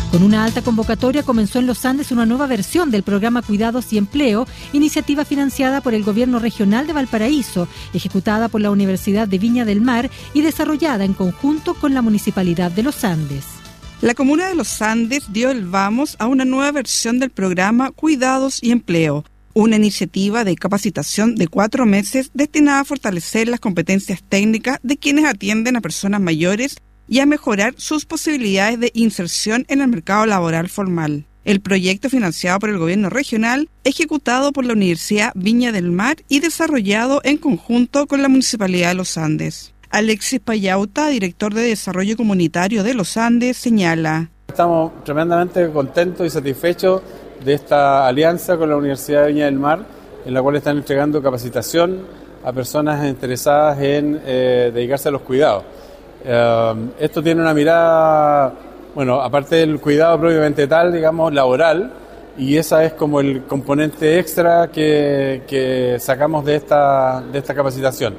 Con una alta convocatoria comenzó en Los Andes una nueva versión del programa Cuidados y Empleo, iniciativa financiada por el Gobierno Regional de Valparaíso, ejecutada por la Universidad de Viña del Mar y desarrollada en conjunto con la Municipalidad de Los Andes. La comuna de Los Andes dio el vamos a una nueva versión del programa Cuidados y Empleo, una iniciativa de capacitación de 4 meses destinada a fortalecer las competencias técnicas de quienes atienden a personas mayores y a mejorar sus posibilidades de inserción en el mercado laboral formal. El proyecto, financiado por el Gobierno Regional, ejecutado por la Universidad Viña del Mar y desarrollado en conjunto con la Municipalidad de Los Andes. Alexis Payauta, director de Desarrollo Comunitario de Los Andes, señala: Estamos tremendamente contentos y satisfechos de esta alianza con la Universidad de Viña del Mar, en la cual están entregando capacitación a personas interesadas en dedicarse a los cuidados. Esto tiene una mirada, bueno, aparte del cuidado propiamente tal, digamos, laboral, y esa es como el componente extra que sacamos de esta capacitación.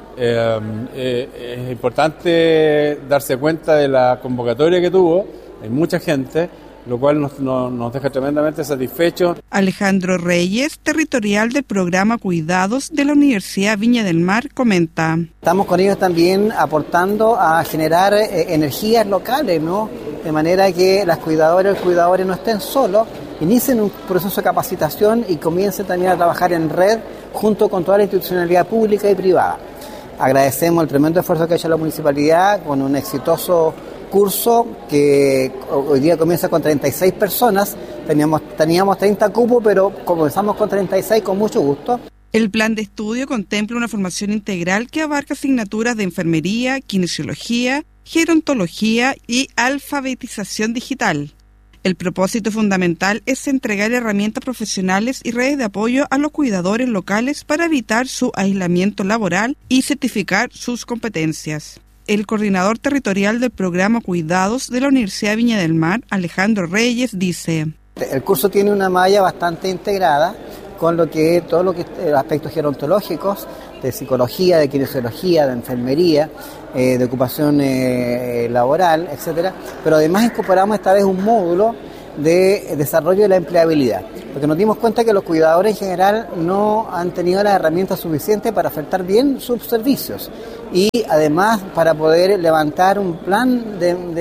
Es importante darse cuenta de la convocatoria que tuvo, hay mucha gente, lo cual nos deja tremendamente satisfechos. Alejandro Reyes, territorial del programa Cuidados de la Universidad Viña del Mar, comenta: Estamos con ellos también aportando a generar energías locales, ¿no? De manera que las cuidadoras y los cuidadores no estén solos, inicien un proceso de capacitación y comiencen también a trabajar en red junto con toda la institucionalidad pública y privada. Agradecemos el tremendo esfuerzo que ha hecho la municipalidad con un exitoso curso que hoy día comienza con 36 personas. Teníamos 30 cupos, pero comenzamos con 36 con mucho gusto. El plan de estudio contempla una formación integral que abarca asignaturas de enfermería, kinesiología, gerontología y alfabetización digital. El propósito fundamental es entregar herramientas profesionales y redes de apoyo a los cuidadores locales para evitar su aislamiento laboral y certificar sus competencias. El coordinador territorial del programa Cuidados de la Universidad Viña del Mar, Alejandro Reyes, dice: El curso tiene una malla bastante integrada con todo lo que aspectos gerontológicos, de psicología, de kinesiología, de enfermería, de ocupación laboral, etcétera. Pero además incorporamos esta vez un módulo de desarrollo de la empleabilidad, porque nos dimos cuenta que los cuidadores en general no han tenido las herramientas suficientes para ofertar bien sus servicios y además para poder levantar un plan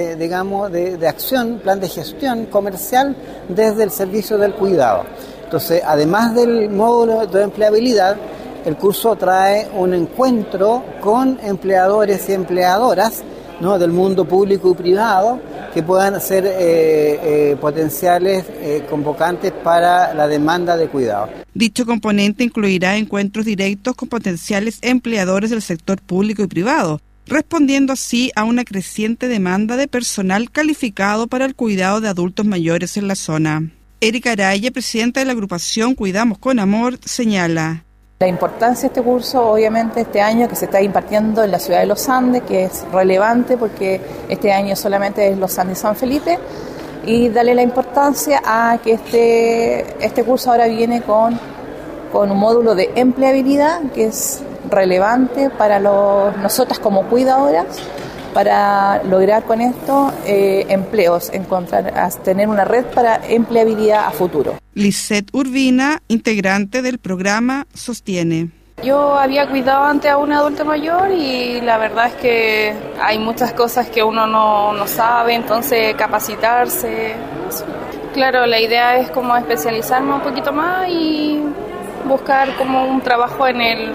de acción, plan de gestión comercial desde el servicio del cuidado. Entonces, además del módulo de empleabilidad, el curso trae un encuentro con empleadores y empleadoras, ¿no?, del mundo público y privado, que puedan ser potenciales convocantes para la demanda de cuidado. Dicho componente incluirá encuentros directos con potenciales empleadores del sector público y privado, respondiendo así a una creciente demanda de personal calificado para el cuidado de adultos mayores en la zona. Erika Araya, presidenta de la agrupación Cuidamos con Amor, señala: La importancia de este curso, obviamente, este año que se está impartiendo en la ciudad de Los Andes, que es relevante porque este año solamente es Los Andes y San Felipe, y darle la importancia a que este curso ahora viene con un módulo de empleabilidad que es relevante para nosotras como cuidadoras, para lograr con esto empleos, tener una red para empleabilidad a futuro. Lisette Urbina, integrante del programa, sostiene: Yo había cuidado antes a un adulto mayor y la verdad es que hay muchas cosas que uno no sabe, entonces capacitarse. Claro, la idea es como especializarme un poquito más y buscar como un trabajo en el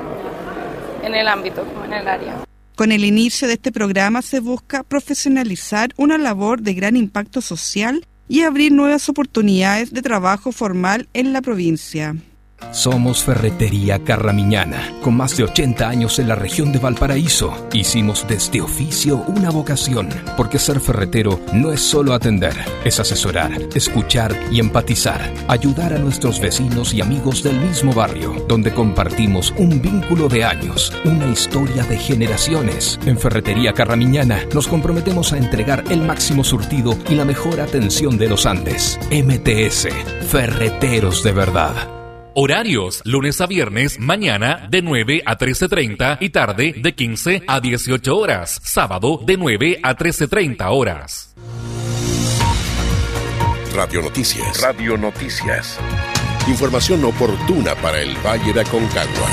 ámbito, como en el área. Con el inicio de este programa se busca profesionalizar una labor de gran impacto social y abrir nuevas oportunidades de trabajo formal en la provincia. Somos Ferretería Carramiñana, con más de 80 años en la región de Valparaíso. Hicimos de este oficio una vocación, porque ser ferretero no es solo atender, es asesorar, escuchar y empatizar, ayudar a nuestros vecinos y amigos del mismo barrio, donde compartimos un vínculo de años, una historia de generaciones. En Ferretería Carramiñana nos comprometemos a entregar el máximo surtido y la mejor atención de los Andes. MTS, Ferreteros de Verdad. Horarios, lunes a viernes, mañana de 9 a 13:30 y tarde de 15 a 18 horas. Sábado de 9 a 13:30 horas. Radio Noticias. Radio Noticias. Información oportuna para el Valle de Aconcagua.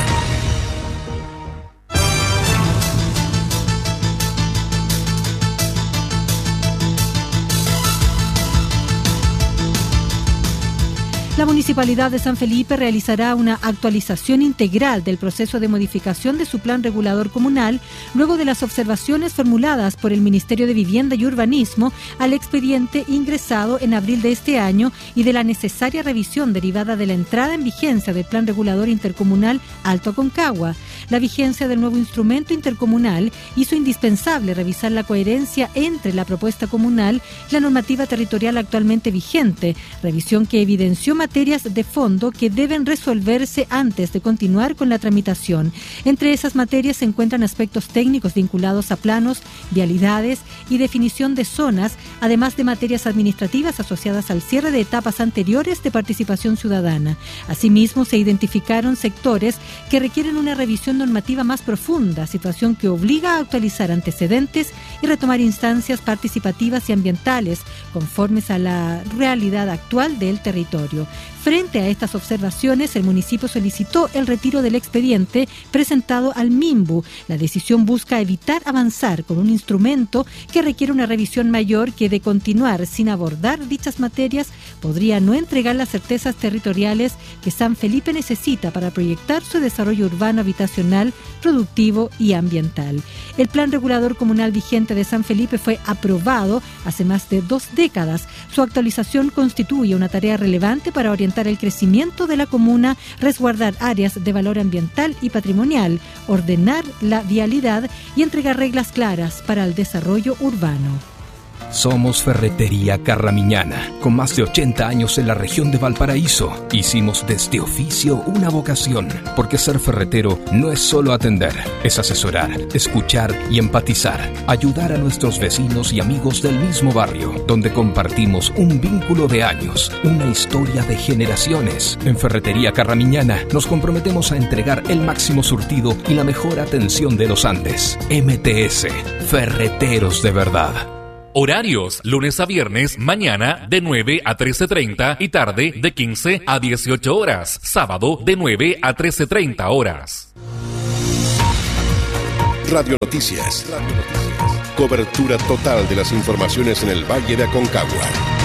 La Municipalidad de San Felipe realizará una actualización integral del proceso de modificación de su plan regulador comunal luego de las observaciones formuladas por el Ministerio de Vivienda y Urbanismo al expediente ingresado en abril de este año y de la necesaria revisión derivada de la entrada en vigencia del Plan Regulador Intercomunal Alto Aconcagua. La vigencia del nuevo instrumento intercomunal hizo indispensable revisar la coherencia entre la propuesta comunal y la normativa territorial actualmente vigente, revisión que evidenció materias de fondo que deben resolverse antes de continuar con la tramitación. Entre esas materias se encuentran aspectos técnicos vinculados a planos, vialidades y definición de zonas, además de materias administrativas asociadas al cierre de etapas anteriores de participación ciudadana. Asimismo, se identificaron sectores que requieren una revisión normativa más profunda, situación que obliga a actualizar antecedentes y retomar instancias participativas y ambientales conformes a la realidad actual del territorio. Frente a estas observaciones, el municipio solicitó el retiro del expediente presentado al MIMBU. La decisión busca evitar avanzar con un instrumento que requiere una revisión mayor que, de continuar sin abordar dichas materias, podría no entregar las certezas territoriales que San Felipe necesita para proyectar su desarrollo urbano, habitacional, productivo y ambiental. El Plan Regulador Comunal vigente de San Felipe fue aprobado hace más de 2 décadas. Su actualización constituye una tarea relevante para orientar el crecimiento de la comuna, resguardar áreas de valor ambiental y patrimonial, ordenar la vialidad y entregar reglas claras para el desarrollo urbano. Somos Ferretería Carramiñana, con más de 80 años en la región de Valparaíso. Hicimos de este oficio una vocación, porque ser ferretero no es solo atender, es asesorar, escuchar y empatizar, ayudar a nuestros vecinos y amigos del mismo barrio, donde compartimos un vínculo de años, una historia de generaciones. En Ferretería Carramiñana nos comprometemos a entregar el máximo surtido y la mejor atención de los Andes. MTS, Ferreteros de verdad. Horarios, lunes a viernes, mañana de 9 a 13:30 y tarde de 15 a 18 horas. Sábado de 9 a 13:30 horas. Radio Noticias. Cobertura total de las informaciones en el Valle de Aconcagua.